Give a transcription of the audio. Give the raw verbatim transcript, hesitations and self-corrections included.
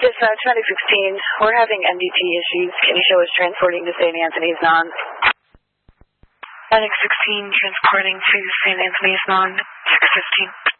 Yes, uh, twenty sixteen. We're having M D T issues. Can you show us transporting to Saint Anthony's Non? Atlantic sixteen, transporting to Saint Anthony's Non, six fifteen.